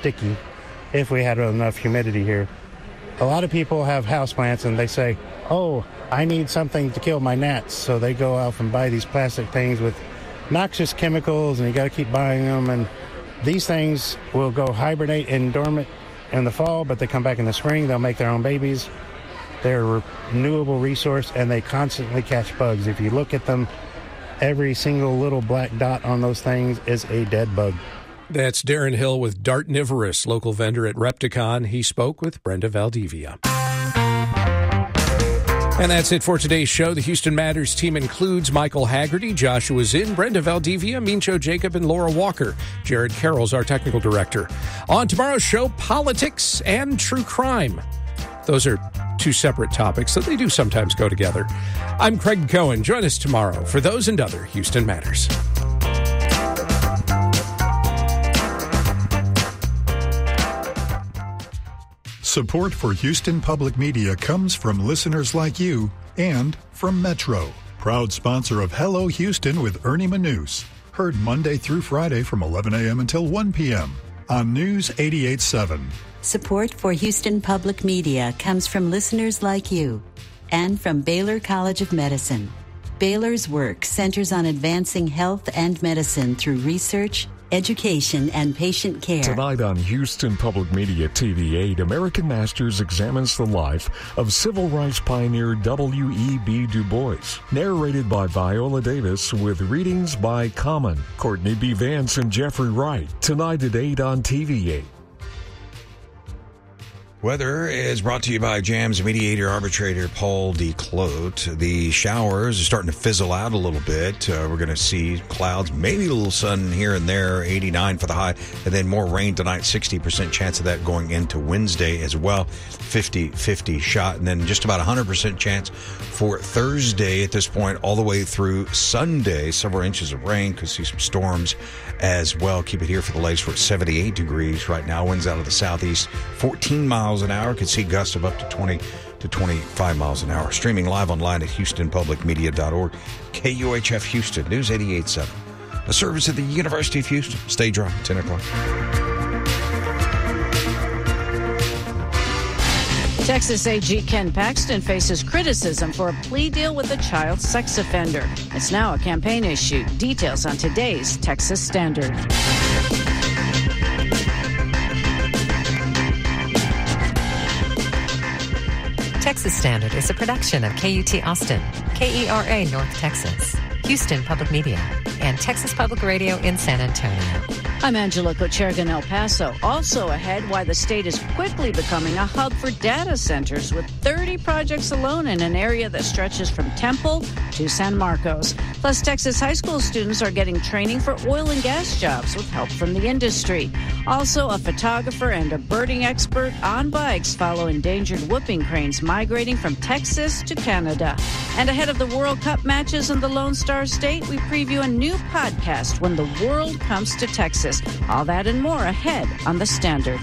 sticky if we had enough humidity here. A lot of people have houseplants and they say, oh, I need something to kill my gnats. So they go out and buy these plastic things with noxious chemicals, and you got to keep buying them. And these things will go hibernate and dormant in the fall, but they come back in the spring. They'll make their own babies. They're a renewable resource, and they constantly catch bugs. If you look at them, every single little black dot on those things is a dead bug. That's Darren Hill with Dartnivorous, local vendor at Repticon. He spoke with Brenda Valdivia. And that's it for today's show. The Houston Matters team includes Michael Haggerty, Joshua Zinn, Brenda Valdivia, Mincho Jacob, and Laura Walker. Jared Carroll's our technical director. On tomorrow's show, politics and true crime. Those are two separate topics, so they do sometimes go together. I'm Craig Cohen. Join us tomorrow for those and other Houston Matters. Support for Houston Public Media comes from listeners like you and from Metro, proud sponsor of Hello Houston with Ernie Manous. Heard Monday through Friday from 11 a.m. until 1 p.m. on News 88.7. Support for Houston Public Media comes from listeners like you and from Baylor College of Medicine. Baylor's work centers on advancing health and medicine through research, education, and patient care. Tonight on Houston Public Media TV8, American Masters examines the life of civil rights pioneer W.E.B. Du Bois. Narrated by Viola Davis with readings by Common, Courtney B. Vance, and Jeffrey Wright. Tonight at 8 on TV8. Weather is brought to you by JAMS mediator arbitrator Paul D. Clote. The showers are starting to fizzle out a little bit. We're going to see clouds, maybe a little sun here and there, 89 for the high, and then more rain tonight, 60% chance of that going into Wednesday as well, 50-50 shot, and then just about 100% chance for Thursday at this point all the way through Sunday. Several inches of rain, could see some storms as well. Keep it here for the latest. We're at 78 degrees right now. Winds out of the southeast, 14 miles an hour. Could see gusts of up to 20 to 25 miles an hour. Streaming live online at HoustonPublicMedia.org. KUHF Houston, News 88.7. A service of the University of Houston. Stay dry, 10 o'clock. Texas AG Ken Paxton faces criticism for a plea deal with a child sex offender. It's now a campaign issue. Details on today's Texas Standard. Texas Standard is a production of KUT Austin, KERA North Texas, Houston Public Media, and Texas Public Radio in San Antonio. I'm Angela Kocherga, El Paso. Also ahead, why the state is quickly becoming a hub for data centers with 30 projects alone in an area that stretches from Temple to San Marcos. Plus, Texas high school students are getting training for oil and gas jobs with help from the industry. Also, a photographer and a birding expert on bikes follow endangered whooping cranes migrating from Texas to Canada. And ahead of the World Cup matches in the Lone Star State, we preview a new podcast, When the World Comes to Texas. All that and more ahead on The Standard.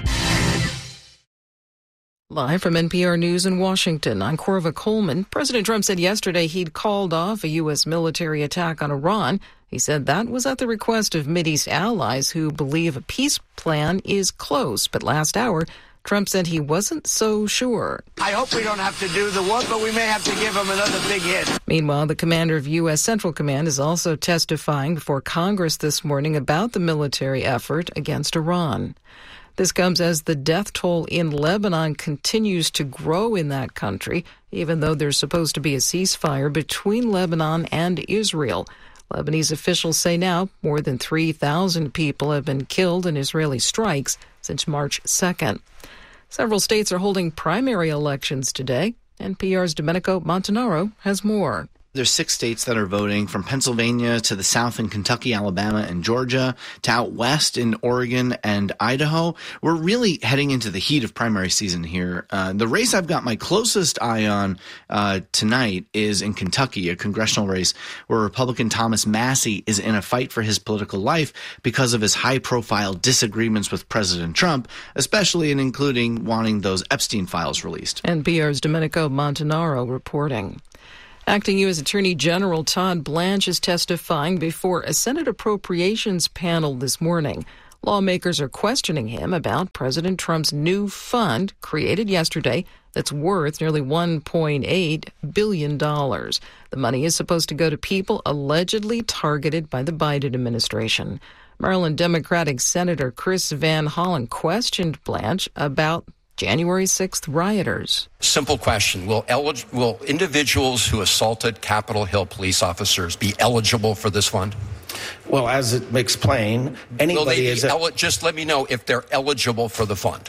Live from NPR News in Washington, I'm Corva Coleman. President Trump said yesterday he'd called off a U.S. military attack on Iran. He said that was at the request of Mideast allies who believe a peace plan is close. But last hour, Trump said he wasn't so sure. I hope we don't have to do the one, but we may have to give him another big hit. Meanwhile, the commander of U.S. Central Command is also testifying before Congress this morning about the military effort against Iran. This comes as the death toll in Lebanon continues to grow in that country, even though there's supposed to be a ceasefire between Lebanon and Israel. Lebanese officials say now more than 3,000 people have been killed in Israeli strikes since March 2nd. Several states are holding primary elections today. NPR's Domenico Montanaro has more. There's 6 states that are voting, from Pennsylvania to the south in Kentucky, Alabama, and Georgia, to out west in Oregon and Idaho. We're really heading into the heat of primary season here. The race I've got my closest eye on tonight is in Kentucky, a congressional race where Republican Thomas Massie is in a fight for his political life because of his high-profile disagreements with President Trump, especially and including wanting those Epstein files released. NPR's Domenico Montanaro reporting. Acting U.S. Attorney General Todd Blanche is testifying before a Senate Appropriations panel this morning. Lawmakers are questioning him about President Trump's new fund created yesterday that's worth nearly $1.8 billion. The money is supposed to go to people allegedly targeted by the Biden administration. Maryland Democratic Senator Chris Van Hollen questioned Blanche about January 6th rioters. Simple question. Will individuals who assaulted Capitol Hill police officers be eligible for this fund? Well, as it makes plain, anybody is... just let me know if they're eligible for the fund.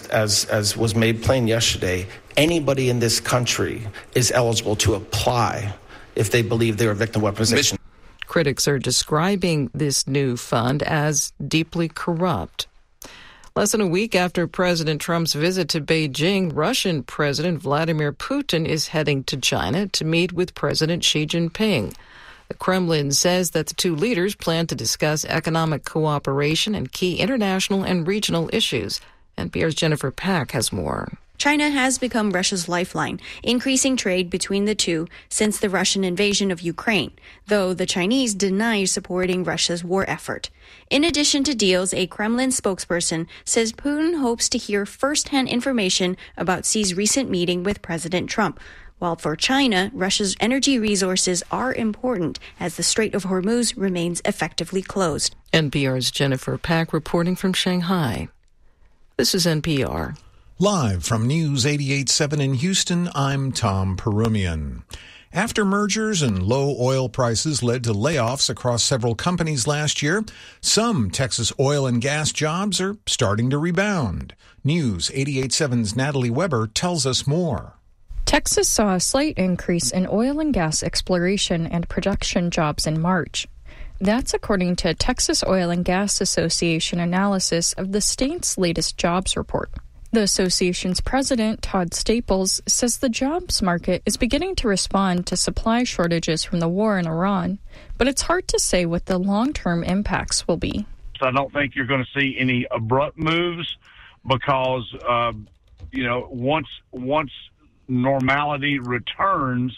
As was made plain yesterday, anybody in this country is eligible to apply if they believe they're a victim of weaponization. Critics are describing this new fund as deeply corrupt. Less than a week after President Trump's visit to Beijing, Russian President Vladimir Putin is heading to China to meet with President Xi Jinping. The Kremlin says that the two leaders plan to discuss economic cooperation and key international and regional issues. NPR's Jennifer Pack has more. China has become Russia's lifeline, increasing trade between the two since the Russian invasion of Ukraine, though the Chinese deny supporting Russia's war effort. In addition to deals, a Kremlin spokesperson says Putin hopes to hear first-hand information about Xi's recent meeting with President Trump. While for China, Russia's energy resources are important as the Strait of Hormuz remains effectively closed. NPR's Jennifer Pack reporting from Shanghai. This is NPR. Live from News 88.7 in Houston, I'm Tom Perumian. After mergers and low oil prices led to layoffs across several companies last year, some Texas oil and gas jobs are starting to rebound. News 88.7's Natalie Weber tells us more. Texas saw a slight increase in oil and gas exploration and production jobs in March. That's according to Texas Oil and Gas Association analysis of the state's latest jobs report. The association's president, Todd Staples, says the jobs market is beginning to respond to supply shortages from the war in Iran, but it's hard to say what the long-term impacts will be. I don't think you're going to see any abrupt moves because, once normality returns,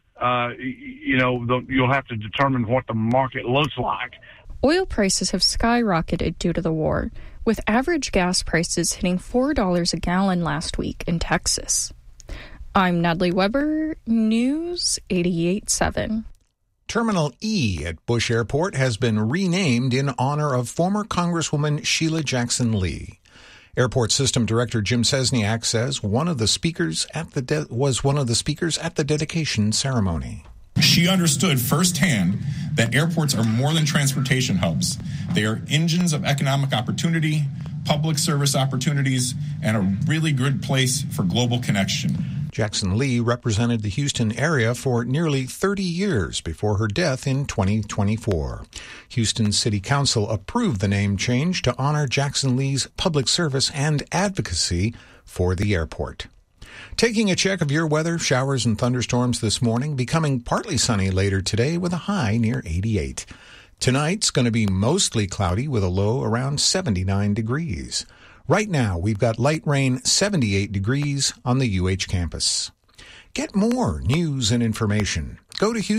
you'll have to determine what the market looks like. Oil prices have skyrocketed due to the war, with average gas prices hitting $4 a gallon last week in Texas. I'm Natalie Weber, News 88.7. Terminal E at Bush Airport has been renamed in honor of former Congresswoman Sheila Jackson Lee. Airport System Director Jim Cesniak says was one of the speakers at the dedication ceremony. She understood firsthand that airports are more than transportation hubs. They are engines of economic opportunity, public service opportunities, and a really good place for global connection. Jackson Lee represented the Houston area for nearly 30 years before her death in 2024. Houston City Council approved the name change to honor Jackson Lee's public service and advocacy for the airport. Taking a check of your weather, showers and thunderstorms this morning, becoming partly sunny later today with a high near 88. Tonight's going to be mostly cloudy with a low around 79 degrees. Right now, we've got light rain 78 degrees on the UH campus. Get more news and information. Go to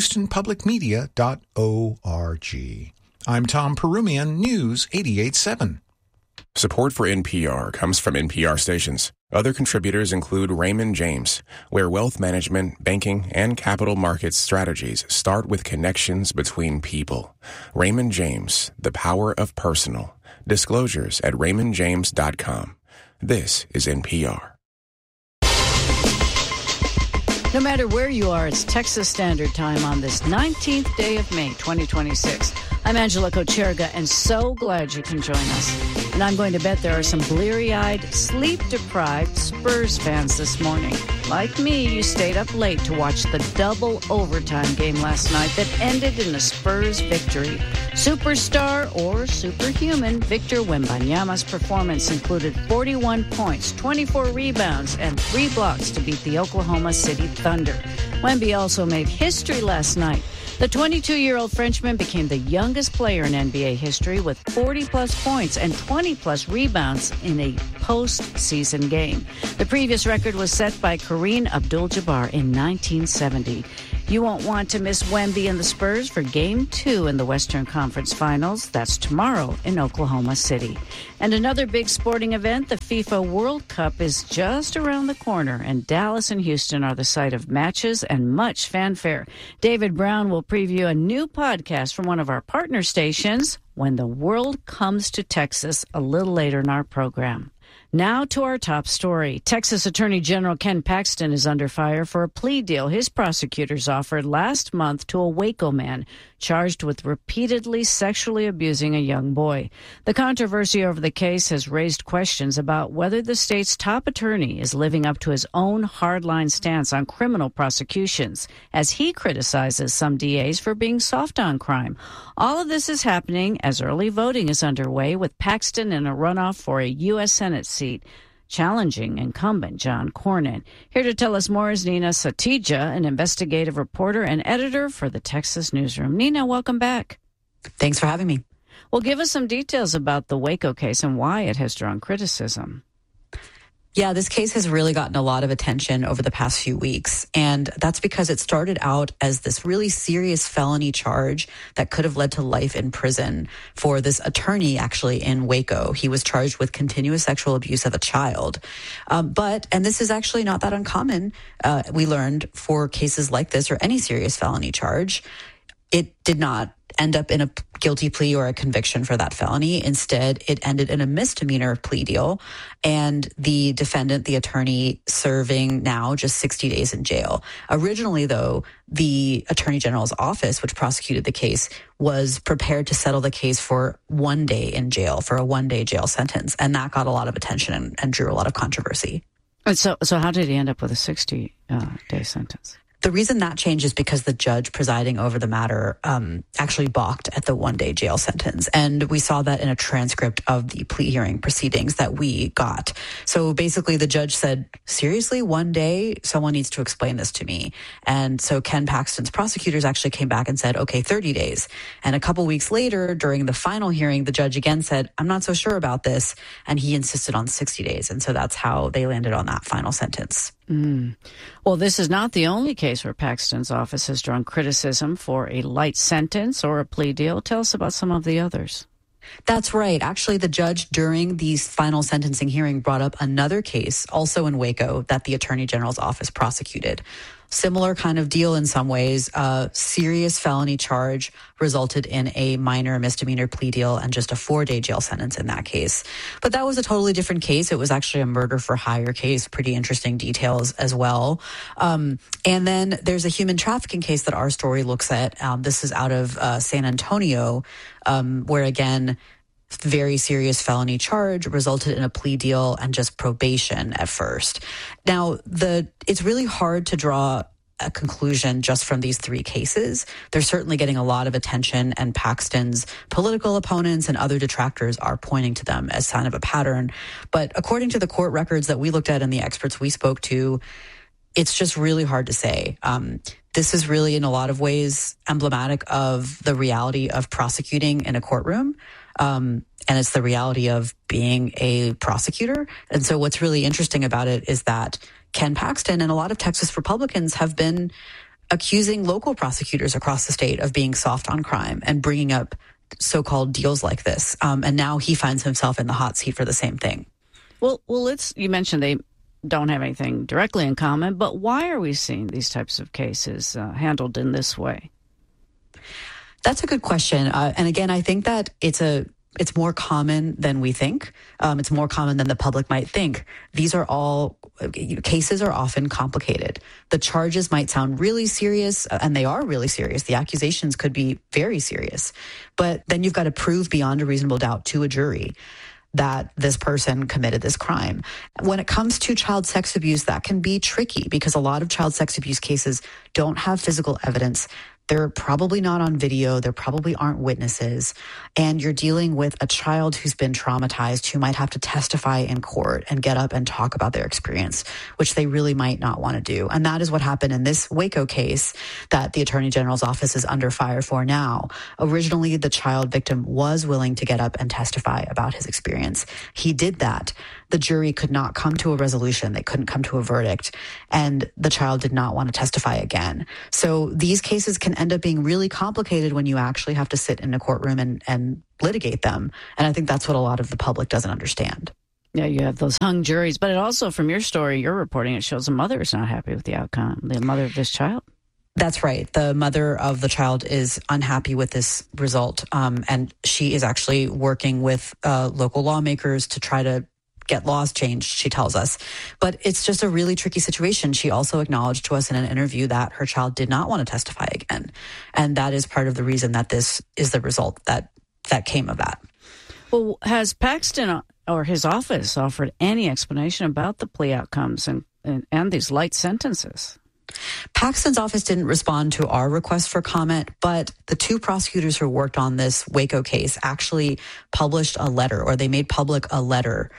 HoustonPublicMedia.org. I'm Tom Perumian, News 88.7. Support for NPR comes from NPR stations. Other contributors include Raymond James, where wealth management, banking, and capital markets strategies start with connections between people. Raymond James, the power of personal. Disclosures at raymondjames.com. This is NPR. No matter where you are, it's Texas Standard Time on this 19th day of May, 2026. I'm Angela Kocherga, and so glad you can join us. And I'm going to bet there are some bleary-eyed, sleep-deprived Spurs fans this morning. Like me, you stayed up late to watch the double overtime game last night that ended in a Spurs victory. Superstar or superhuman Victor Wembanyama's performance included 41 points, 24 rebounds, and 3 blocks to beat the Oklahoma City Thunder. Wemby also made history last night. The 22-year-old Frenchman became the youngest player in NBA history with 40-plus points and 20-plus rebounds in a postseason game. The previous record was set by Kareem Abdul-Jabbar in 1970. You won't want to miss Wemby and the Spurs for Game 2 in the Western Conference Finals. That's tomorrow in Oklahoma City. And another big sporting event, the FIFA World Cup, is just around the corner, and Dallas and Houston are the site of matches and much fanfare. David Brown will preview a new podcast from one of our partner stations, When the World Comes to Texas, a little later in our program. Now to our top story. Texas Attorney General Ken Paxton is under fire for a plea deal his prosecutors offered last month to a Waco man charged with repeatedly sexually abusing a young boy. The controversy over the case has raised questions about whether the state's top attorney is living up to his own hardline stance on criminal prosecutions, as he criticizes some DAs for being soft on crime. All of this is happening as early voting is underway, with Paxton in a runoff for a U.S. Senate seat, challenging incumbent John Cornyn. Here to tell us more is Nina Satija, an investigative reporter and editor for the Texas Newsroom. Nina, welcome back. Thanks for having me. Well, give us some details about the Waco case and why it has drawn criticism. Yeah, this case has really gotten a lot of attention over the past few weeks, and that's because it started out as this really serious felony charge that could have led to life in prison for this attorney actually in Waco. He was charged with continuous sexual abuse of a child. And this is actually not that uncommon, we learned, for cases like this or any serious felony charge. It did not end up in a guilty plea or a conviction for that felony. Instead, it ended in a misdemeanor plea deal, and the defendant, the attorney, serving now just 60 days in jail. Originally, though, the Attorney General's office, which prosecuted the case, was prepared to settle the case for 1 day in jail, for a 1-day jail sentence, and that got a lot of attention and drew a lot of controversy. So how did he end up with a 60-day sentence? The reason that changed is because the judge presiding over the matter actually balked at the 1-day jail sentence. And we saw that in a transcript of the plea hearing proceedings that we got. So basically the judge said, seriously, 1 day? Someone needs to explain this to me. And so Ken Paxton's prosecutors actually came back and said, okay, 30 days. And a couple weeks later, during the final hearing, the judge again said, I'm not so sure about this. And he insisted on 60 days. And so that's how they landed on that final sentence. Well, this is not the only case where Paxton's office has drawn criticism for a light sentence or a plea deal. Tell us about some of the others. That's right. Actually, the judge during the final sentencing hearing brought up another case, also in Waco, that the Attorney General's office prosecuted. Similar kind of deal in some ways. A serious felony charge resulted in a minor misdemeanor plea deal and just a 4-day jail sentence in that case. But that was a totally different case. It was actually a murder for hire case. Pretty interesting details as well. And then there's a human trafficking case that our story looks at. This is out of San Antonio, where again, very serious felony charge resulted in a plea deal and just probation at first. Now, it's really hard to draw a conclusion just from these 3 cases. They're certainly getting a lot of attention, and Paxton's political opponents and other detractors are pointing to them as sign of a pattern. But according to the court records that we looked at and the experts we spoke to, it's just really hard to say. This is really, in a lot of ways, emblematic of the reality of prosecuting in a courtroom. And it's the reality of being a prosecutor. And so what's really interesting about it is that Ken Paxton and a lot of Texas Republicans have been accusing local prosecutors across the state of being soft on crime and bringing up so-called deals like this. And now he finds himself in the hot seat for the same thing. Well, you mentioned they don't have anything directly in common, but why are we seeing these types of cases handled in this way? That's a good question. And again, I think that it's more common than we think. It's more common than the public might think. These are all cases are often complicated. The charges might sound really serious, and they are really serious. The accusations could be very serious, but then you've got to prove beyond a reasonable doubt to a jury that this person committed this crime. When it comes to child sex abuse, that can be tricky because a lot of child sex abuse cases don't have physical evidence. They're probably not on video. There probably aren't witnesses. And you're dealing with a child who's been traumatized, who might have to testify in court and get up and talk about their experience, which they really might not want to do. And that is what happened in this Waco case that the Attorney General's office is under fire for now. Originally, the child victim was willing to get up and testify about his experience. He did that. the jury could not come to a resolution. They couldn't come to a verdict. And the child did not want to testify again. So these cases can end up being really complicated when you actually have to sit in a courtroom and litigate them. And I think that's what a lot of the public doesn't understand. Yeah, you have those hung juries. But it also, from your story, you're reporting, it shows the mother is not happy with the outcome, the mother of this child. That's right. The mother of the child is unhappy with this result, and she is actually working with local lawmakers to try to get laws changed, she tells us. But it's just a really tricky situation. She also acknowledged to us in an interview that her child did not want to testify again. And that is part of the reason that this is the result that came of that. Well, has Paxton or his office offered any explanation about the plea outcomes and these light sentences? Paxton's office didn't respond to our request for comment, but the two prosecutors who worked on this Waco case actually published a letter, or they made public a letter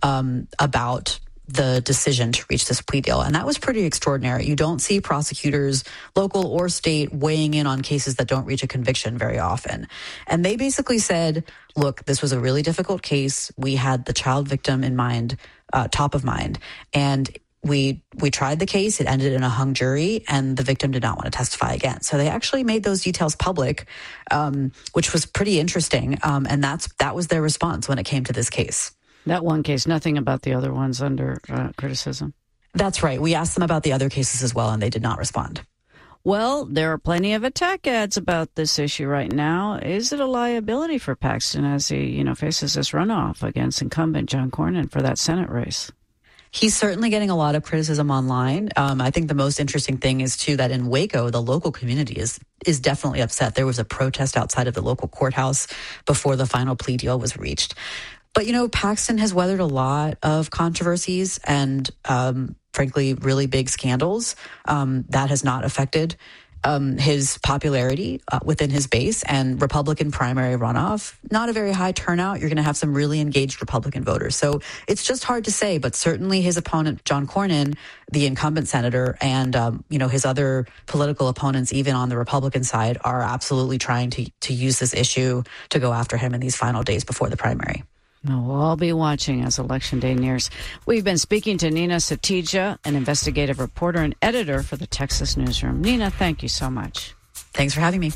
about the decision to reach this plea deal. And that was pretty extraordinary. You don't see prosecutors, local or state, weighing in on cases that don't reach a conviction very often. And they basically said, look, this was a really difficult case. We had the child victim in mind, top of mind. And we tried the case. It ended in a hung jury, and the victim did not want to testify again. So they actually made those details public, which was pretty interesting. And that was their response when it came to this case. That one case, nothing about the other ones under criticism. That's right. We asked them about the other cases as well, and they did not respond. Well, there are plenty of attack ads about this issue right now. Is it a liability for Paxton as he, faces this runoff against incumbent John Cornyn for that Senate race? He's certainly getting a lot of criticism online. I think the most interesting thing is, too, that in Waco, the local community is definitely upset. There was a protest outside of the local courthouse before the final plea deal was reached. But, Paxton has weathered a lot of controversies and, frankly, really big scandals. That has not affected his popularity within his base, and Republican primary runoff, not a very high turnout. You're going to have some really engaged Republican voters. So it's just hard to say, but certainly his opponent, John Cornyn, the incumbent senator, and, his other political opponents, even on the Republican side, are absolutely trying to use this issue to go after him in these final days before the primary. We'll all be watching as Election Day nears. We've been speaking to Nina Satija, an investigative reporter and editor for the Texas Newsroom. Nina, thank you so much. Thanks for having me.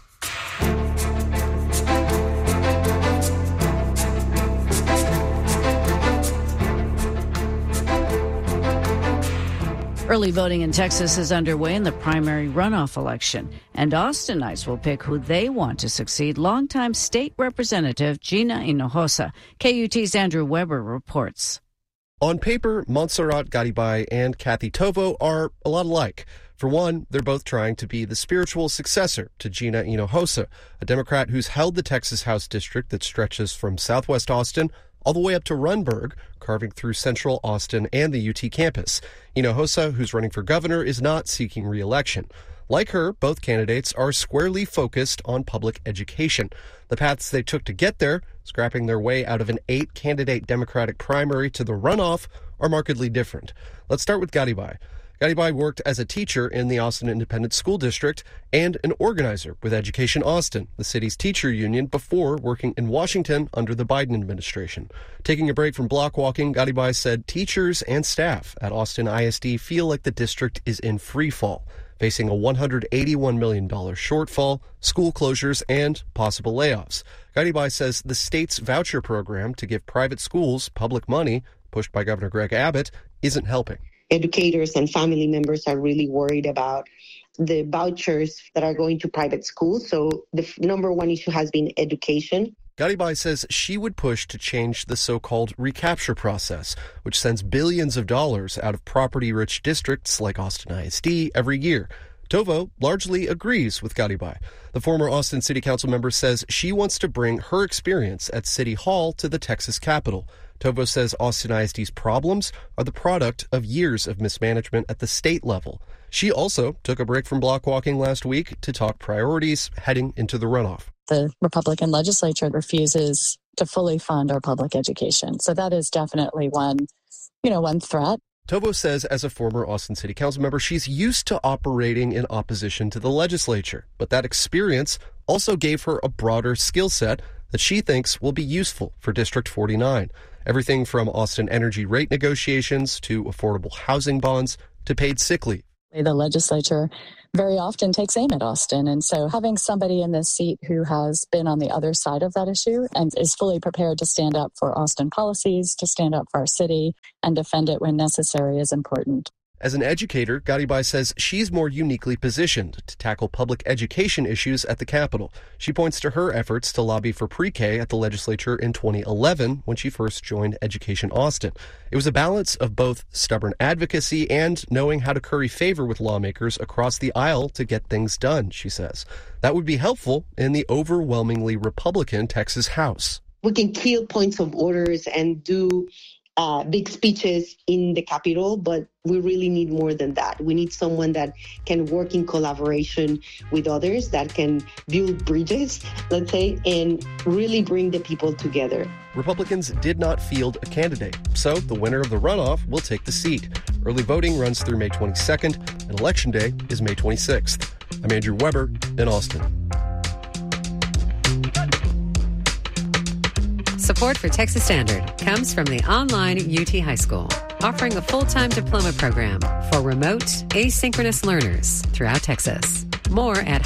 Early voting in Texas is underway in the primary runoff election, and Austinites will pick who they want to succeed. Longtime state representative Gina Hinojosa. KUT's Andrew Weber reports. On paper, Montserrat Garibay and Kathy Tovo are a lot alike. For one, they're both trying to be the spiritual successor to Gina Hinojosa, a Democrat who's held the Texas House district that stretches from southwest Austin all the way up to Runberg, carving through central Austin and the UT campus. Hinojosa, who's running for governor, is not seeking re-election. Like her, both candidates are squarely focused on public education. The paths they took to get there, scrapping their way out of an 8-candidate Democratic primary to the runoff, are markedly different. Let's start with Garibay. Garibay worked as a teacher in the Austin Independent School District and an organizer with Education Austin, the city's teacher union, before working in Washington under the Biden administration. Taking a break from block walking, Garibay said teachers and staff at Austin ISD feel like the district is in free fall, facing a $181 million shortfall, school closures, and possible layoffs. Garibay says the state's voucher program to give private schools public money, pushed by Governor Greg Abbott, isn't helping. Educators and family members are really worried about the vouchers that are going to private schools. So the number one issue has been education. Garibay says she would push to change the so-called recapture process, which sends billions of dollars out of property-rich districts like Austin ISD every year. Tovo largely agrees with Garibay. The former Austin City Council member says she wants to bring her experience at City Hall to the Texas Capitol. Tovo says Austin ISD's problems are the product of years of mismanagement at the state level. She also took a break from block walking last week to talk priorities heading into the runoff. The Republican legislature refuses to fully fund our public education. So that is definitely one threat. Tovo says as a former Austin City Council member, she's used to operating in opposition to the legislature. But that experience also gave her a broader skill set that she thinks will be useful for District 49. Everything from Austin energy rate negotiations to affordable housing bonds to paid sick leave. The legislature very often takes aim at Austin. And so having somebody in this seat who has been on the other side of that issue and is fully prepared to stand up for Austin policies, to stand up for our city and defend it when necessary is important. As an educator, Garibay says she's more uniquely positioned to tackle public education issues at the Capitol. She points to her efforts to lobby for pre-K at the legislature in 2011 when she first joined Education Austin. It was a balance of both stubborn advocacy and knowing how to curry favor with lawmakers across the aisle to get things done, she says. That would be helpful in the overwhelmingly Republican Texas House. We can kill points of orders and do big speeches in the Capitol, but we really need more than that. We need someone that can work in collaboration with others, that can build bridges, let's say, and really bring the people together. Republicans did not field a candidate, so the winner of the runoff will take the seat. Early voting runs through May 22nd, and Election Day is May 26th. I'm Andrew Weber in Austin. Support for Texas Standard comes from the online UT High School, offering a full-time diploma program for remote, asynchronous learners throughout Texas. More at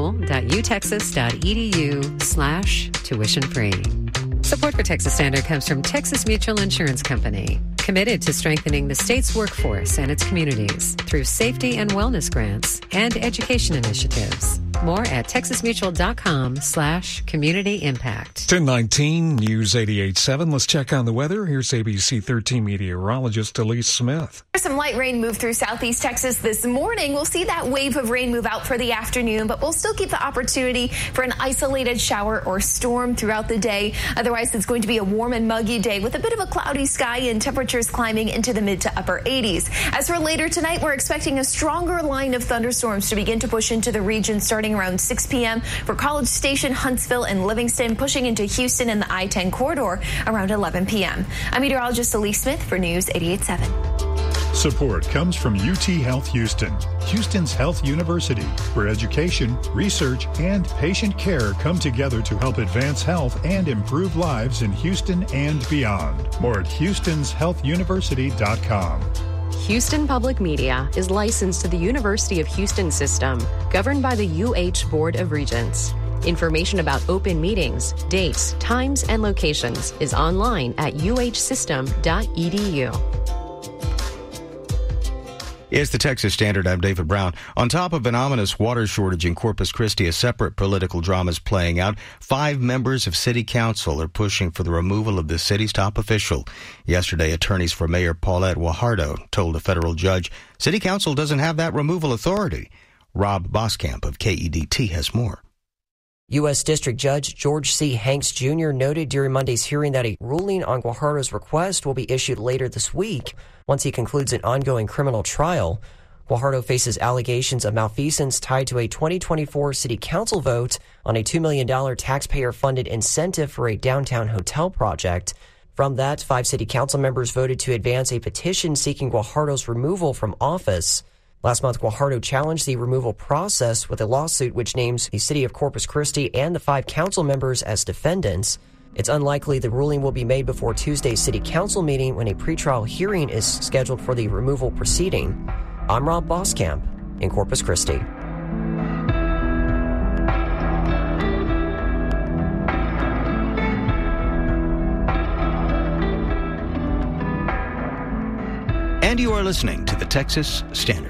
highschool.utexas.edu/tuition-free. Support for Texas Standard comes from Texas Mutual Insurance Company, committed to strengthening the state's workforce and its communities through safety and wellness grants and education initiatives. More at texasmutual.com/community impact. 1019 News 88.7. Let's check on the weather. Here's ABC 13 meteorologist Elise Smith. Some light rain moved through southeast Texas this morning. We'll see that wave of rain move out for the afternoon, but we'll still keep the opportunity for an isolated shower or storm throughout the day. Otherwise, it's going to be a warm and muggy day with a bit of a cloudy sky and temperatures climbing into the mid to upper 80s. As for later tonight, we're expecting a stronger line of thunderstorms to begin to push into the region starting around 6 p.m. for College Station, Huntsville, and Livingston, pushing into Houston and the I-10 corridor around 11 p.m. I'm meteorologist Elise Smith for News 88.7. Support comes from UT Health Houston, Houston's health university, where education, research, and patient care come together to help advance health and improve lives in Houston and beyond. More at houstonshealthuniversity.com. Houston Public Media is licensed to the University of Houston system, governed by the UH Board of Regents. Information about open meetings, dates, times, and locations is online at uhsystem.edu. It's the Texas Standard. I'm David Brown. On top of an ominous water shortage in Corpus Christi, a separate political drama is playing out. 5 members of City Council are pushing for the removal of the city's top official. Yesterday, attorneys for Mayor Paulette Guajardo told a federal judge City Council doesn't have that removal authority. Rob Boskamp of KEDT has more. U.S. District Judge George C. Hanks Jr. noted during Monday's hearing that a ruling on Guajardo's request will be issued later this week once he concludes an ongoing criminal trial. Guajardo faces allegations of malfeasance tied to a 2024 City Council vote on a $2 million taxpayer-funded incentive for a downtown hotel project. From that, 5 City Council members voted to advance a petition seeking Guajardo's removal from office. Last month, Guajardo challenged the removal process with a lawsuit which names the city of Corpus Christi and the 5 council members as defendants. It's unlikely the ruling will be made before Tuesday's city council meeting when a pretrial hearing is scheduled for the removal proceeding. I'm Rob Boskamp in Corpus Christi. And you are listening to the Texas Standard.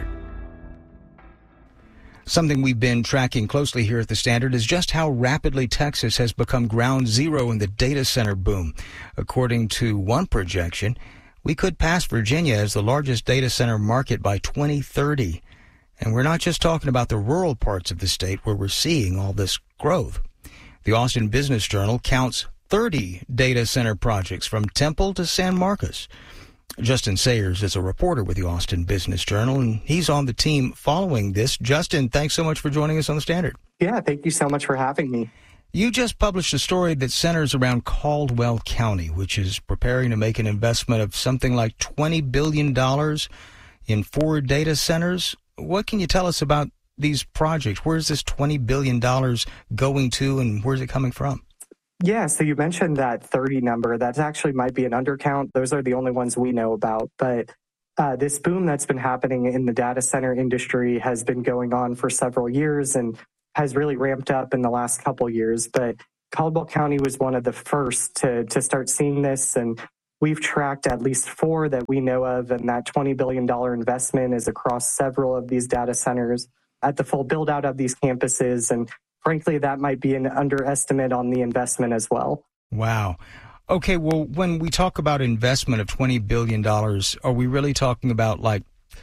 Something we've been tracking closely here at the Standard is just how rapidly Texas has become ground zero in the data center boom. According to one projection, we could pass Virginia as the largest data center market by 2030. And we're not just talking about the rural parts of the state where we're seeing all this growth. The Austin Business Journal counts 30 data center projects from Temple to San Marcos. Justin Sayers is a reporter with the Austin Business Journal, and he's on the team following this. Justin, thanks so much for joining us on the Standard. Yeah, thank you so much for having me. You just published a story that centers around Caldwell County, which is preparing to make an investment of something like $20 billion in 4 data centers. What can you tell us about these projects? Where's this $20 billion going to, and where's it coming from? Yeah, so you mentioned that 30 number. That actually might be an undercount. Those are the only ones we know about. But this boom that's been happening in the data center industry has been going on for several years and has really ramped up in the last couple years. But Caldwell County was one of the first to start seeing this. And we've tracked at least 4 that we know of. And that $20 billion investment is across several of these data centers at the full build out of these campuses. And frankly, that might be an underestimate on the investment as well. Wow. Okay, well, when we talk about investment of $20 billion, are we really talking about like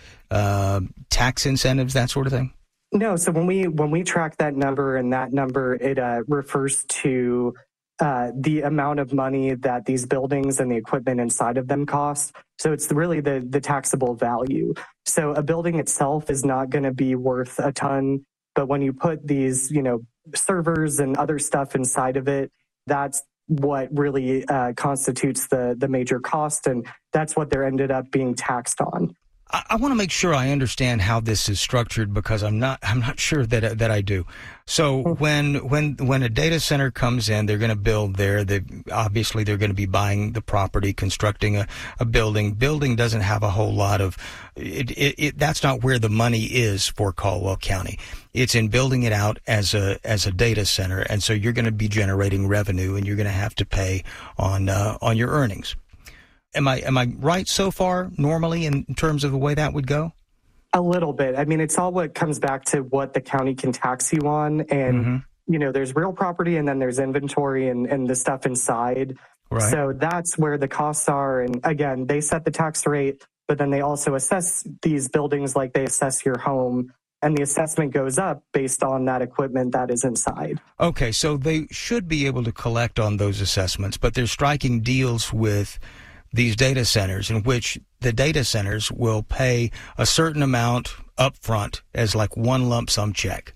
tax incentives, that sort of thing? No, so when we track that number, and that number, it refers to the amount of money that these buildings and the equipment inside of them cost. So it's really the taxable value. So a building itself is not going to be worth a ton, but when you put these, servers and other stuff inside of it, that's what really constitutes the major cost, and that's what they're ended up being taxed on. I want to make sure I understand how this is structured, because I'm not sure that I do. So when a data center comes in, they're going to build there. Obviously they're going to be buying the property, constructing a building. Building doesn't have a whole lot of it. That's not where the money is for Caldwell County. It's in building it out as a data center, and so you're going to be generating revenue, and you're going to have to pay on your earnings. Am I right so far, normally, in terms of the way that would go? A little bit. I mean, it's all what comes back to what the county can tax you on. And, there's real property, and then there's inventory and the stuff inside. Right. So that's where the costs are. And again, they set the tax rate, but then they also assess these buildings like they assess your home. And the assessment goes up based on that equipment that is inside. Okay, so they should be able to collect on those assessments, but they're striking deals with these data centers in which the data centers will pay a certain amount up front as like one lump sum check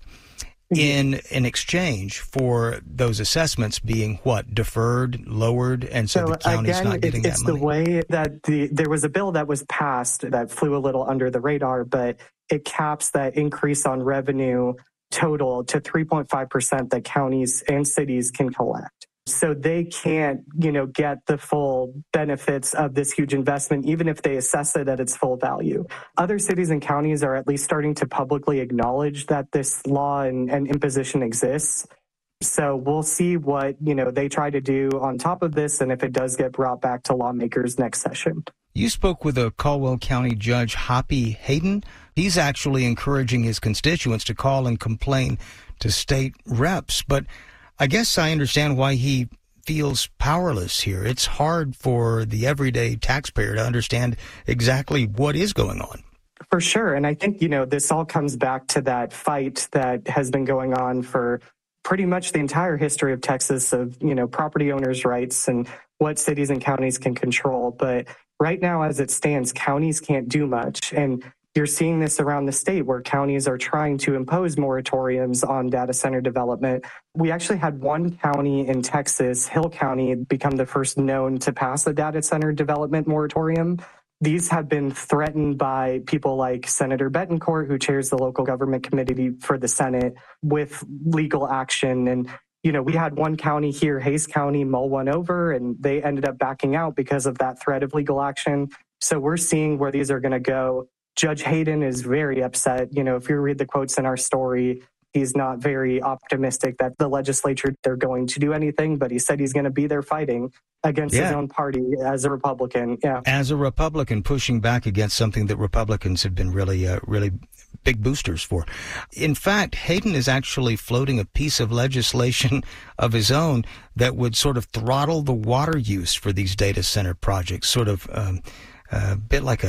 in exchange for those assessments being deferred, lowered, and so the county's not getting that money. It's the way that there was a bill that was passed that flew a little under the radar, but it caps that increase on revenue total to 3.5% that counties and cities can collect. So they can't, get the full benefits of this huge investment, even if they assess it at its full value. Other cities and counties are at least starting to publicly acknowledge that this law and imposition exists. So we'll see what, they try to do on top of this, and if it does get brought back to lawmakers next session. You spoke with a Caldwell County Judge, Hoppy Hayden. He's actually encouraging his constituents to call and complain to state reps, but I guess I understand why he feels powerless here. It's hard for the everyday taxpayer to understand exactly what is going on. For sure. And I think, this all comes back to that fight that has been going on for pretty much the entire history of Texas of, property owners' rights and what cities and counties can control. But right now, as it stands, counties can't do much. And you're seeing this around the state where counties are trying to impose moratoriums on data center development. We actually had one county in Texas, Hill County, become the first known to pass a data center development moratorium. These have been threatened by people like Senator Betancourt, who chairs the local government committee for the Senate, with legal action. And, we had one county here, Hays County, mull one over, and they ended up backing out because of that threat of legal action. So we're seeing where these are going to go. Judge Hayden is very upset. If you read the quotes in our story, he's not very optimistic that the legislature, they're going to do anything, but he said he's going to be there fighting against his own party as a Republican. Yeah. As a Republican, pushing back against something that Republicans have been really big boosters for. In fact, Hayden is actually floating a piece of legislation of his own that would sort of throttle the water use for these data center projects, sort of a bit like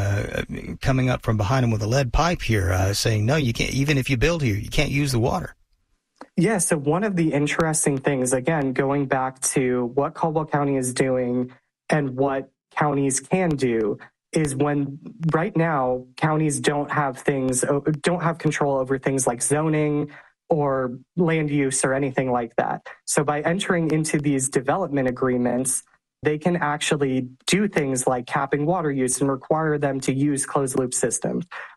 coming up from behind him with a lead pipe here, saying, no, you can't, even if you build here, you can't use the water. Yeah, so one of the interesting things, again, going back to what Caldwell County is doing and what counties can do, is when right now counties don't have control over things like zoning or land use or anything like that. So by entering into these development agreements, they can actually do things like capping water use and require them to use closed loop systems.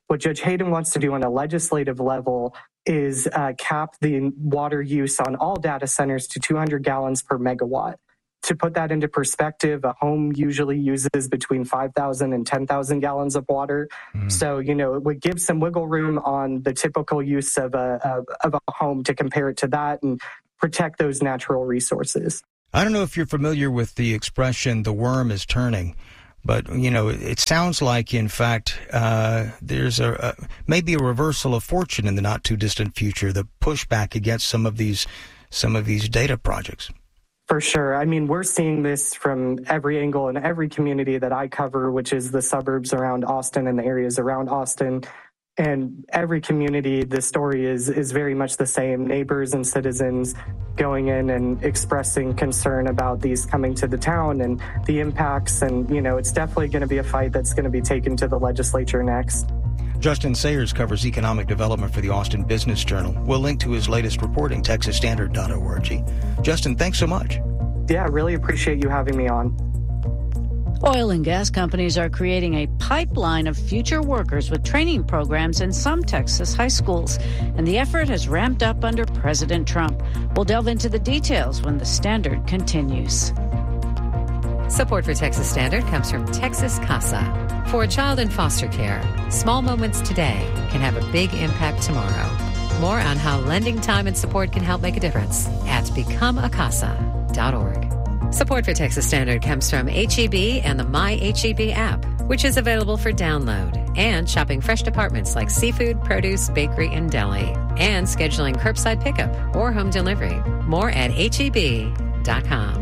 What Judge Hayden wants to do on a legislative level is cap the water use on all data centers to 200 gallons per megawatt. To put that into perspective, a home usually uses between 5,000 and 10,000 gallons of water. So, it would give some wiggle room on the typical use of a home to compare it to that and protect those natural resources. I don't know if you're familiar with the expression, the worm is turning. But, it sounds like, in fact, there's maybe a reversal of fortune in the not-too-distant future, the pushback against some of these data projects. For sure. I mean, we're seeing this from every angle in every community that I cover, which is the suburbs around Austin and the areas around Austin. And every community, the story is very much the same. Neighbors and citizens going in and expressing concern about these coming to the town and the impacts. And, it's definitely going to be a fight that's going to be taken to the legislature next. Justin Sayers covers economic development for the Austin Business Journal. We'll link to his latest reporting, texasstandard.org. Justin, thanks so much. Yeah, really appreciate you having me on. Oil and gas companies are creating a pipeline of future workers with training programs in some Texas high schools, and the effort has ramped up under President Trump. We'll delve into the details when the Standard continues. Support for Texas Standard comes from Texas CASA. For a child in foster care, small moments today can have a big impact tomorrow. More on how lending time and support can help make a difference at becomeacasa.org. Support for Texas Standard comes from H-E-B and the My H-E-B app, which is available for download, and shopping fresh departments like seafood, produce, bakery, and deli, and scheduling curbside pickup or home delivery. More at HEB.com.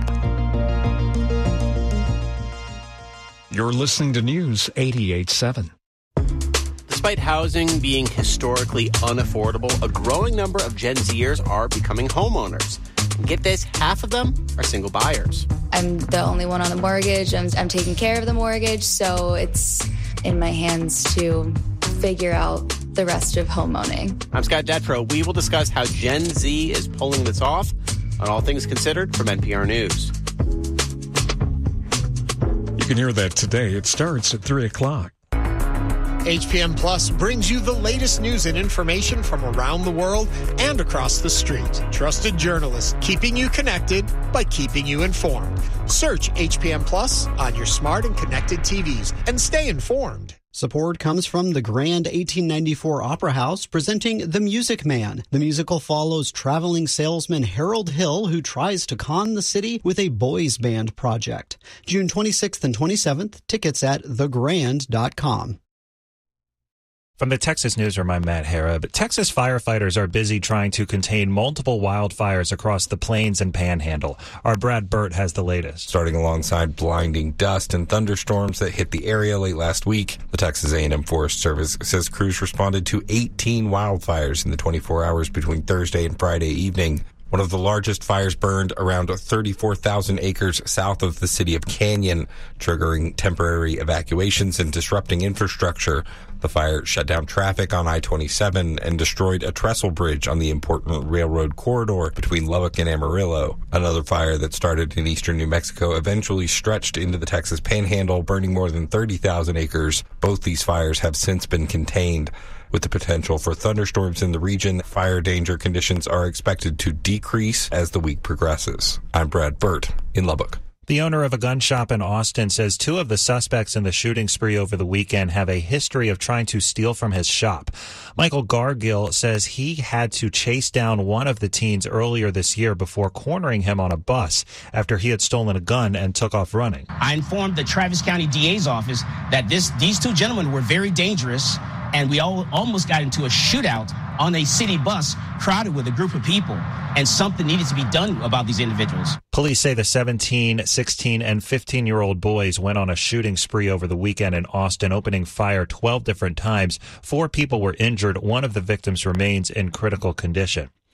You're listening to News 88.7. Despite housing being historically unaffordable, a growing number of Gen Zers are becoming homeowners. And get this, half of them are single buyers. I'm the only one on the mortgage. I'm taking care of the mortgage, so it's in my hands to figure out the rest of homeowning. I'm Scott Detrow. We will discuss how Gen Z is pulling this off on All Things Considered from NPR News. You can hear that today. It starts at 3 o'clock. HPM Plus brings you the latest news and information from around the world and across the street. Trusted journalists keeping you connected by keeping you informed. Search HPM Plus on your smart and connected TVs and stay informed. Support comes from the Grand 1894 Opera House presenting The Music Man. The musical follows traveling salesman Harold Hill, who tries to con the city with a boys band project. June 26th and 27th, tickets at thegrand.com. From the Texas Newsroom, I'm Matt Harrod. Texas firefighters are busy trying to contain multiple wildfires across the Plains and Panhandle. Our Brad Burt has the latest. Starting alongside blinding dust and thunderstorms that hit the area late last week, the Texas A&M Forest Service says crews responded to 18 wildfires in the 24 hours between Thursday and Friday evening. One of the largest fires burned around 34,000 acres south of the city of Canyon, triggering temporary evacuations and disrupting infrastructure. The fire shut down traffic on I-27 and destroyed a trestle bridge on the important railroad corridor between Lubbock and Amarillo. Another fire that started in eastern New Mexico eventually stretched into the Texas Panhandle, burning more than 30,000 acres. Both these fires have since been contained. With the potential for thunderstorms in the region, fire danger conditions are expected to decrease as the week progresses. I'm Brad Burt in Lubbock. The owner of a gun shop in Austin says two of the suspects in the shooting spree over the weekend have a history of trying to steal from his shop. Michael Gargill says he had to chase down one of the teens earlier this year before cornering him on a bus after he had stolen a gun and took off running. I informed the Travis County DA's office that these two gentlemen were very dangerous, and we almost got into a shootout on a city bus crowded with a group of people, and something needed to be done about these individuals. Police say the 17, 16, and 15-year-old boys went on a shooting spree over the weekend in Austin, opening fire 12 different times. 4 people were injured. One of the victims remains in critical condition.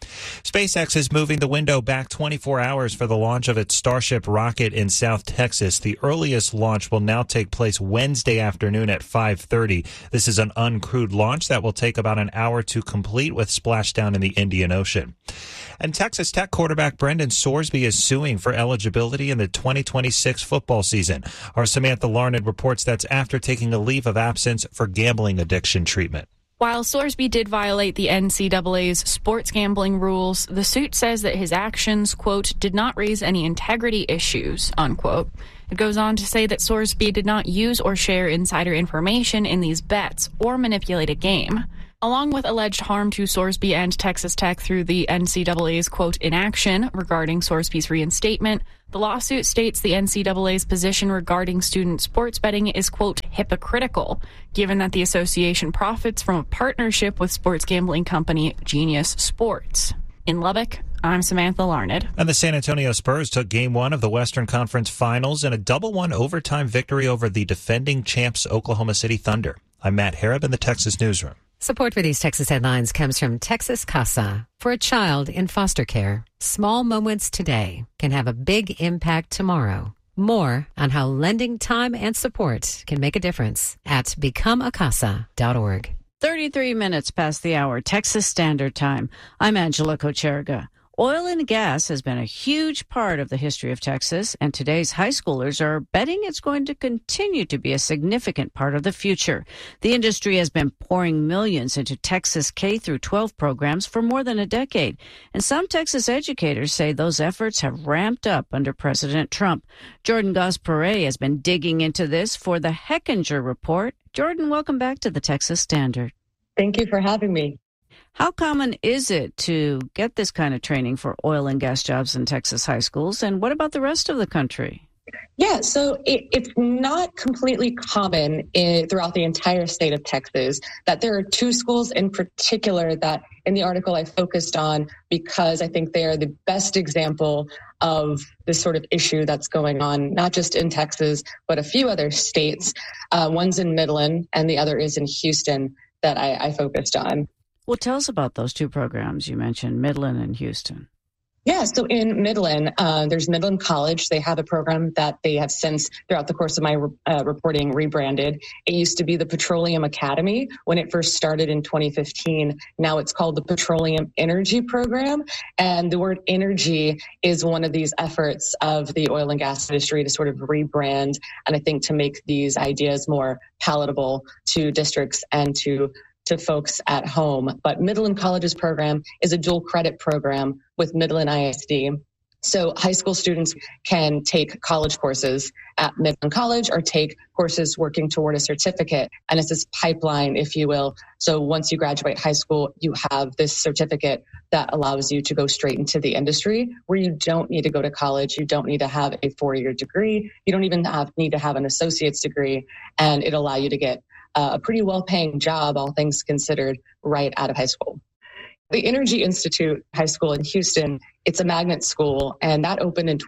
SpaceX is moving the window back 24 hours for the launch of its Starship rocket in South Texas. The earliest launch will now take place Wednesday afternoon at 5:30. This is an uncrewed launch that will take about an hour to complete with splashdown in the Indian Ocean. And Texas Tech quarterback Brendan Sorsby is suing for eligibility in the 2026 football season. Our Samantha Larned reports that's after taking a leave of absence for gambling addiction treatment. While Sorsby did violate the NCAA's sports gambling rules, the suit says that his actions, quote, did not raise any integrity issues, unquote. It goes on to say that Sorsby did not use or share insider information in these bets or manipulate a game. Along with alleged harm to Sorsby and Texas Tech through the NCAA's, quote, inaction regarding Sorsby's reinstatement, the lawsuit states the NCAA's position regarding student sports betting is, quote, hypocritical, given that the association profits from a partnership with sports gambling company Genius Sports. In Lubbock, I'm Samantha Larned. And the San Antonio Spurs took Game 1 of the Western Conference Finals in a double-1 overtime victory over the defending champs Oklahoma City Thunder. I'm Matt Harrop in the Texas Newsroom. Support for these Texas headlines comes from Texas Casa. For a child in foster care, small moments today can have a big impact tomorrow. More on how lending time and support can make a difference at becomeacasa.org. 33 minutes past the hour, Texas Standard Time. I'm Angela Kocherga. Oil and gas has been a huge part of the history of Texas, and today's high schoolers are betting it's going to continue to be a significant part of the future. The industry has been pouring millions into Texas K-12 programs for more than a decade, and some Texas educators say those efforts have ramped up under President Trump. Jordan Goss-Perret has been digging into this for the Hechinger Report. Jordan, welcome back to the Texas Standard. Thank you for having me. How common is it to get this kind of training for oil and gas jobs in Texas high schools? And what about the rest of the country? Yeah, so it's not completely common throughout the entire state of Texas. That there are two schools in particular that in the article I focused on because I think they are the best example of this sort of issue that's going on, not just in Texas, but a few other states. One's in Midland and the other is in Houston that I focused on. Well, tell us about those two programs you mentioned, Midland and Houston. Yeah, so in Midland, there's Midland College. They have a program that they have since, throughout the course of my reporting, rebranded. It used to be the Petroleum Academy when it first started in 2015. Now it's called the Petroleum Energy Program. And the word energy is one of these efforts of the oil and gas industry to sort of rebrand, and I think to make these ideas more palatable to districts and to folks at home. But Midland College's program is a dual credit program with Midland ISD. So high school students can take college courses at Midland College or take courses working toward a certificate. And it's this pipeline, if you will. So once you graduate high school, you have this certificate that allows you to go straight into the industry where you don't need to go to college. You don't need to have a 4-year degree. You don't even need to have an associate's degree. And it'll allow you to get a pretty well-paying job, all things considered, right out of high school. The Energy Institute High School in Houston, it's a magnet school, and that opened in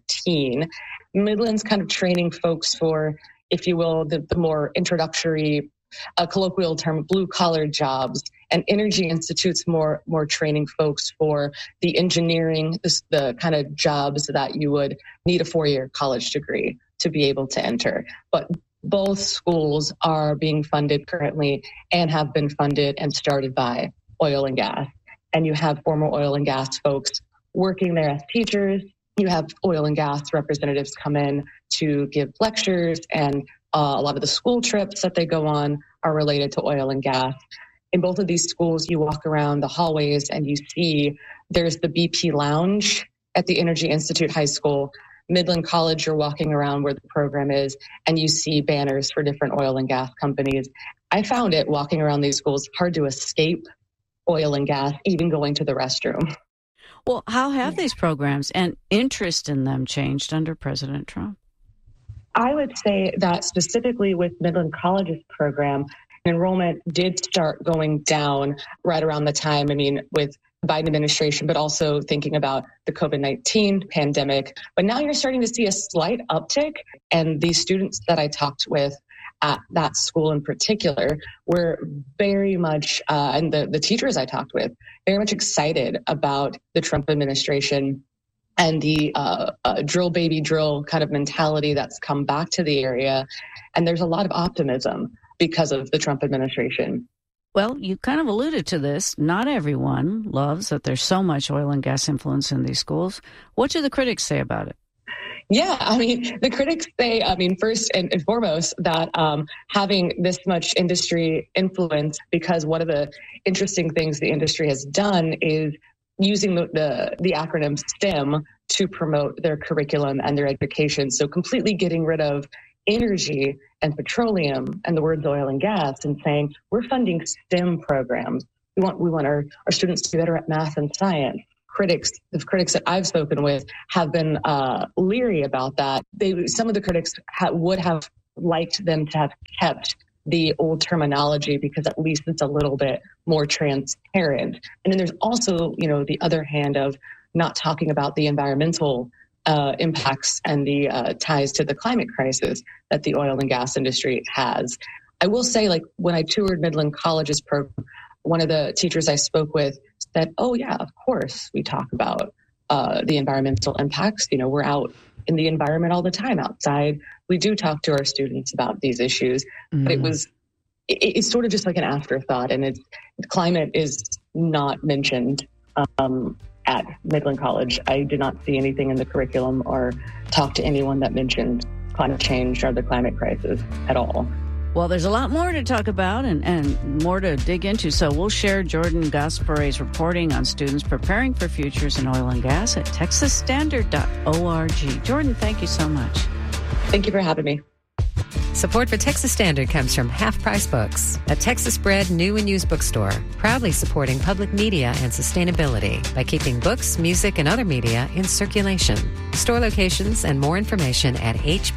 2013. Midland's kind of training folks for, if you will, the more introductory, colloquial term, blue-collar jobs. And Energy Institute's more training folks for the engineering, the kind of jobs that you would need a 4-year college degree to be able to enter. But both schools are being funded currently and have been funded and started by oil and gas. And you have former oil and gas folks working there as teachers. You have oil and gas representatives come in to give lectures, and a lot of the school trips that they go on are related to oil and gas. In both of these schools, you walk around the hallways and you see there's the BP Lounge at the Energy Institute High School. Midland College, you're walking around where the program is, and you see banners for different oil and gas companies. I found it, walking around these schools, hard to escape oil and gas, even going to the restroom. Well, how have these programs and interest in them changed under President Trump? I would say that specifically with Midland College's program, enrollment did start going down right around the time, with Biden administration, but also thinking about the COVID-19 pandemic. But now you're starting to see a slight uptick. And these students that I talked with at that school in particular were very much, and the teachers I talked with, very much excited about the Trump administration and the drill baby drill kind of mentality that's come back to the area. And there's a lot of optimism because of the Trump administration. Well, you kind of alluded to this. Not everyone loves that there's so much oil and gas influence in these schools. What do the critics say about it? Yeah, I mean, the critics say, first and foremost, that having this much industry influence, because one of the interesting things the industry has done is using the acronym STEM to promote their curriculum and their education. So completely getting rid of energy and petroleum and the words oil and gas and saying, we're funding STEM programs. We want our students to be better at math and science. The critics that I've spoken with have been leery about that. Some of the critics would have liked them to have kept the old terminology because at least it's a little bit more transparent. And then there's also, the other hand of not talking about the environmental impacts and the ties to the climate crisis that the oil and gas industry has. I will say, when I toured Midland College's program, one of the teachers I spoke with said, oh, yeah, of course we talk about the environmental impacts. We're out in the environment all the time outside. We do talk to our students about these issues, but it's sort of just like an afterthought, and climate is not mentioned at Midland College. I did not see anything in the curriculum or talk to anyone that mentioned climate change or the climate crisis at all. Well, there's a lot more to talk about and more to dig into, so we'll share Jordan Gasparet's reporting on students preparing for futures in oil and gas at texasstandard.org. Jordan, thank you so much. Thank you for having me. Support for Texas Standard comes from Half Price Books, a Texas-bred new and used bookstore, proudly supporting public media and sustainability by keeping books, music, and other media in circulation. Store locations and more information at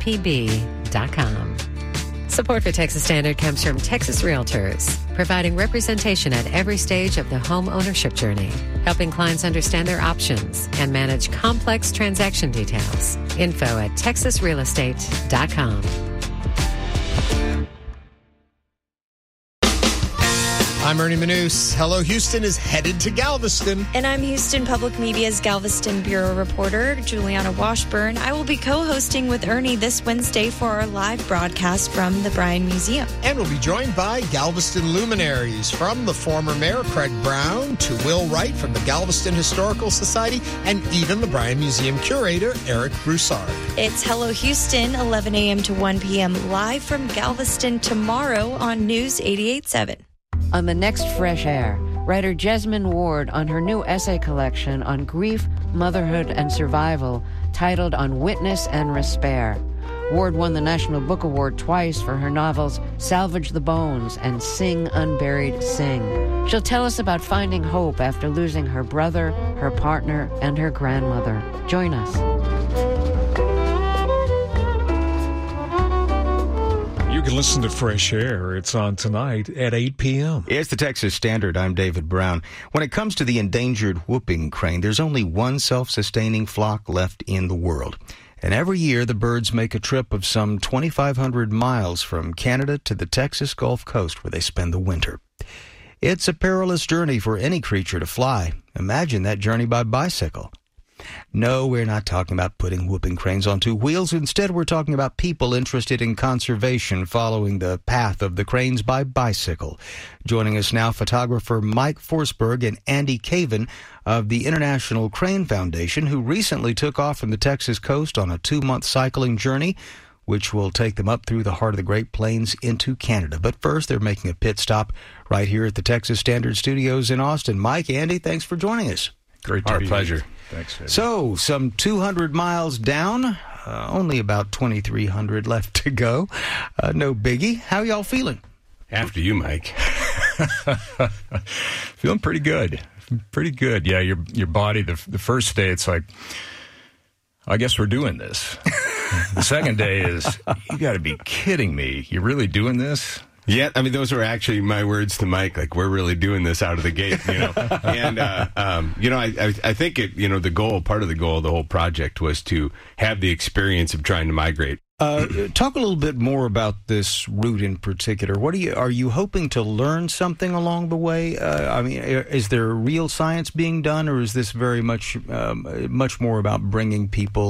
hpb.com. Support for Texas Standard comes from Texas Realtors, providing representation at every stage of the home ownership journey, helping clients understand their options and manage complex transaction details. Info at texasrealestate.com. I'm Ernie Manous. Hello Houston is headed to Galveston. And I'm Houston Public Media's Galveston Bureau reporter, Juliana Washburn. I will be co-hosting with Ernie this Wednesday for our live broadcast from the Bryan Museum. And we'll be joined by Galveston luminaries, from the former mayor, Craig Brown, to Will Wright from the Galveston Historical Society, and even the Bryan Museum curator, Eric Broussard. It's Hello Houston, 11 a.m. to 1 p.m. live from Galveston tomorrow on News 88.7. On the next Fresh Air, writer Jesmyn Ward on her new essay collection on grief, motherhood, and survival titled On Witness and Respair. Ward won the National Book Award twice for her novels Salvage the Bones and Sing Unburied Sing. She'll tell us about finding hope after losing her brother, her partner, and her grandmother. Join us. You can listen to Fresh Air. It's on tonight at 8 p.m. It's the Texas Standard. I'm David Brown. When it comes to the endangered whooping crane, there's only one self-sustaining flock left in the world. And every year, the birds make a trip of some 2,500 miles from Canada to the Texas Gulf Coast, where they spend the winter. It's a perilous journey for any creature to fly. Imagine that journey by bicycle. No, we're not talking about putting whooping cranes on two wheels. Instead, we're talking about people interested in conservation following the path of the cranes by bicycle. Joining us now, photographer Mike Forsberg and Andy Caven of the International Crane Foundation, who recently took off from the Texas coast on a 2-month cycling journey, which will take them up through the heart of the Great Plains into Canada. But first, they're making a pit stop right here at the Texas Standard Studios in Austin. Mike, Andy, thanks for joining us. Great to be pleasure. Here. Thanks, David. So, some 200 miles down, only about 2,300 left to go. No biggie. How y'all feeling? After you, Mike. Feeling pretty good. Pretty good. Yeah, your body, the first day, it's like, I guess we're doing this. The second day is, you got to be kidding me. You're really doing this? Yeah, I mean, those were actually my words to Mike, like, we're really doing this out of the gate, you know. And, I think part of the goal, the whole project was to have the experience of trying to migrate Talk a little bit more about this route in particular. Are you hoping to learn something along the way? I mean, is there real science being done, or is this very much more about bringing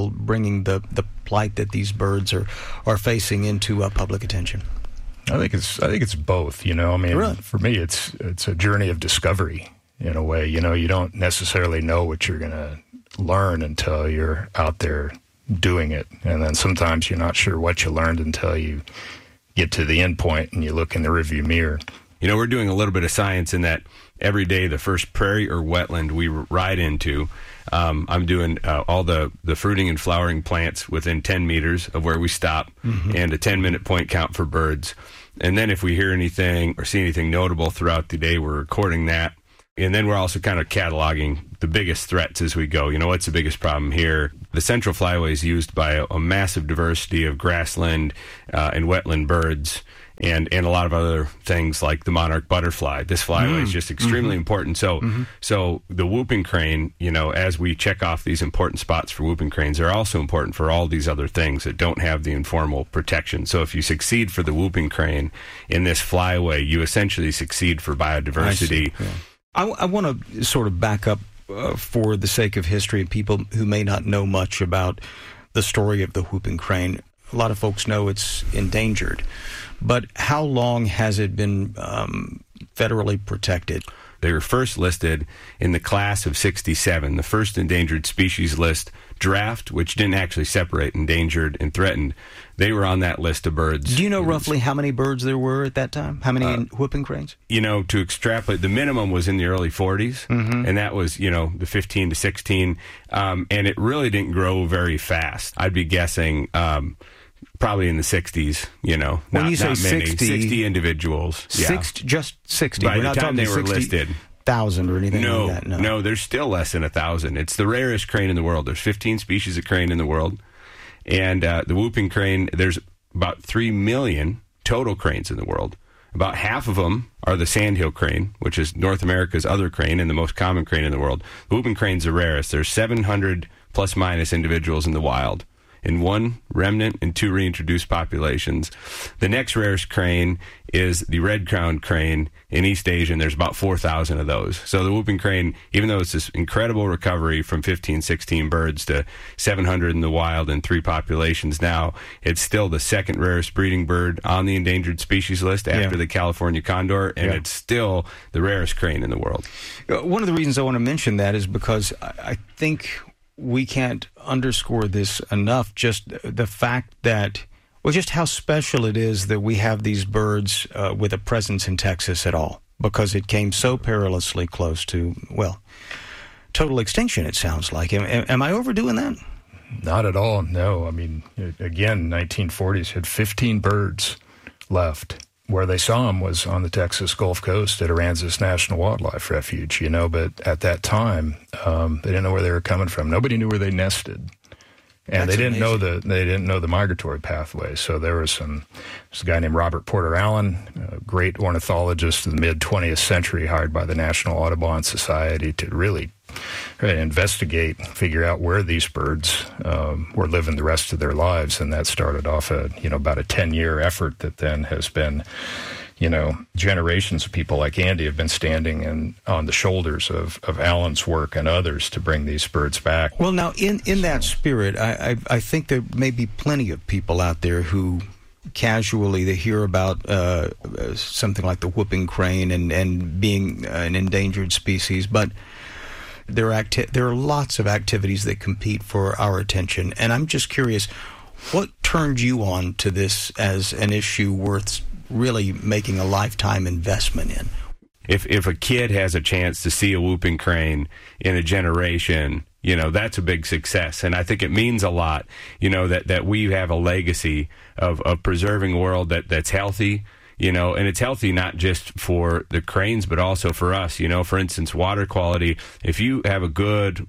the plight that these birds are facing into public attention? I think it's both. You know, I mean, really? For me, it's a journey of discovery in a way. You know, you don't necessarily know what you're going to learn until you're out there doing it, and then sometimes you're not sure what you learned until you get to the end point and you look in the rearview mirror. You know, we're doing a little bit of science in that every day the first prairie or wetland we ride into, I'm doing all the fruiting and flowering plants within 10 meters of where we stop, and a 10-minute point count for birds. And then if we hear anything or see anything notable throughout the day, we're recording that. And then we're also kind of cataloging the biggest threats as we go. You know, what's the biggest problem here? The central flyway is used by a massive diversity of grassland and wetland birds and a lot of other things like the monarch butterfly. This flyway is just extremely important. So the whooping crane, you know, as we check off these important spots for whooping cranes, they're also important for all these other things that don't have the informal protection. So if you succeed for the whooping crane in this flyway, you essentially succeed for biodiversity. I want to sort of back up for the sake of history and people who may not know much about the story of the whooping crane. A lot of folks know it's endangered, but how long has it been federally protected? They were first listed in the class of 67, the first endangered species list draft, which didn't actually separate endangered and threatened. They were on that list of birds. Do you know roughly how many birds there were at that time? How many whooping cranes? You know, to extrapolate, the minimum was in the early 40s, and that was, you know, the 15 to 16, and it really didn't grow very fast. I'd be guessing probably in the 60s, you know. When you say not many, 60 individuals. Just 60. By We're the not time talking they were listed. 1,000 or anything like that. No, there's still less than 1,000. It's the rarest crane in the world. There's 15 species of crane in the world. And the whooping crane, there's about 3 million total cranes in the world. About half of them are the sandhill crane, which is North America's other crane and the most common crane in the world. The whooping crane's the rarest. There's 700 plus minus individuals in the wild, in one remnant and 2 reintroduced populations. The next rarest crane is the red-crowned crane in East Asia, and there's about 4,000 of those. So the whooping crane, even though it's this incredible recovery from 15, 16 birds to 700 in the wild and 3 populations now, it's still the second rarest breeding bird on the endangered species list after the California condor, and it's still the rarest crane in the world. One of the reasons I want to mention that is because I think we can't underscore this enough, just the fact that, well, just how special it is that we have these birds with a presence in Texas at all, because it came so perilously close to, well, total extinction, it sounds like. Am I overdoing that? Not at all, no. I mean, again, 1940s had 15 birds left. Where they saw them was on the Texas Gulf Coast at Aransas National Wildlife Refuge, you know, but at that time, they didn't know where they were coming from. Nobody knew where they nested. And they didn't know the migratory pathway. So there's a guy named Robert Porter Allen, a great ornithologist in the mid-20th century, hired by the National Audubon Society to really investigate, figure out where these birds were living the rest of their lives. And that started off about a 10-year effort that then has been, generations of people like Andy have been standing on the shoulders of Allen's work and others to bring these birds back. Well, now, in that spirit, I think there may be plenty of people out there who casually they hear about something like the whooping crane and being an endangered species, but there are lots of activities that compete for our attention. And I'm just curious, what turned you on to this as an issue worth really making a lifetime investment in? If a kid has a chance to see a whooping crane in a generation, that's a big success. And I think it means a lot, that we have a legacy of preserving a world that's healthy, and it's healthy not just for the cranes, but also for us. For instance, water quality. If you have a good,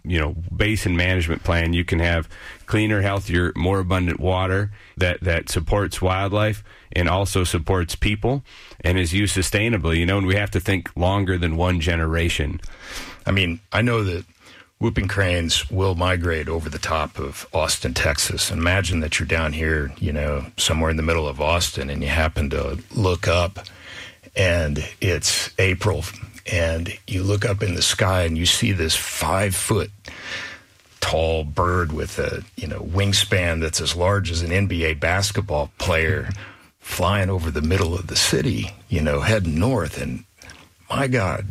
basin management plan, you can have cleaner, healthier, more abundant water that supports wildlife and also supports people and is used sustainably, and we have to think longer than one generation. I mean, I know that whooping cranes will migrate over the top of Austin, Texas. Imagine that you're down here, somewhere in the middle of Austin, and you happen to look up, and it's April, and you look up in the sky, and you see this 5-foot tall bird with a wingspan that's as large as an NBA basketball player flying over the middle of the city, heading north. And my God,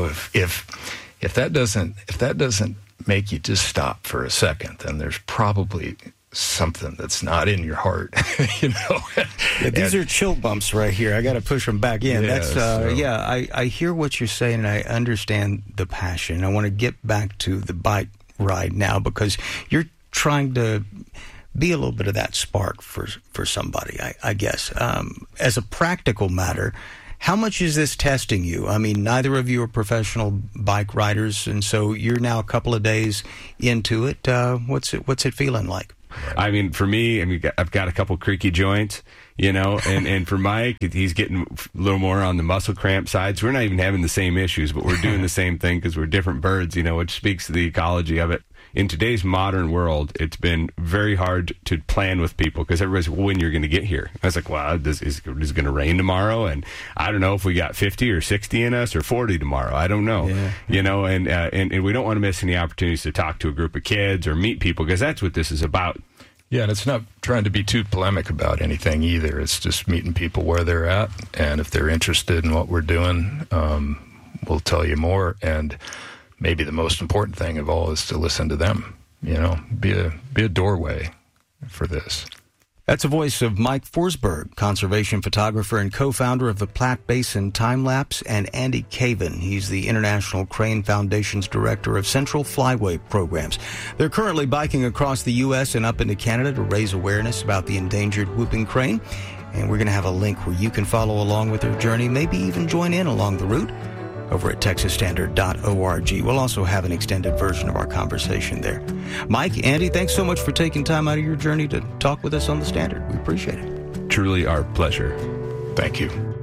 if that doesn't make you just stop for a second, then there's probably something that's not in your heart. Yeah, these are chill bumps right here. I got to push them back in. I hear what you're saying, and I understand the passion. I want to get back to the bike ride now, because you're trying to be a little bit of that spark for somebody, I guess. As a practical matter, how much is this testing you? I mean, neither of you are professional bike riders, and so you're now a couple of days into it. What's it feeling like? I mean, for me, I've got a couple creaky joints, and for Mike, he's getting a little more on the muscle cramp side. So we're not even having the same issues, but we're doing the same thing because we're different birds, which speaks to the ecology of it. In today's modern world, it's been very hard to plan with people because everybody's, when you're going to get here. I was like, well, is it going to rain tomorrow? And I don't know if we got 50 or 60 in us or 40 tomorrow. I don't know. Yeah. And we don't want to miss any opportunities to talk to a group of kids or meet people, because that's what this is about. Yeah, and it's not trying to be too polemic about anything either. It's just meeting people where they're at, and if they're interested in what we're doing, we'll tell you more. And maybe the most important thing of all is to listen to them. Be a doorway for this. That's the voice of Mike Forsberg, conservation photographer and co-founder of the Platte Basin Time Lapse, and Andy Caven. He's the International Crane Foundation's director of Central Flyway Programs. They're currently biking across the U.S. and up into Canada to raise awareness about the endangered whooping crane. And we're going to have a link where you can follow along with their journey, maybe even join in along the route over at texasstandard.org. We'll also have an extended version of our conversation there. Mike, Andy, thanks so much for taking time out of your journey to talk with us on The Standard. We appreciate it. Truly our pleasure. Thank you.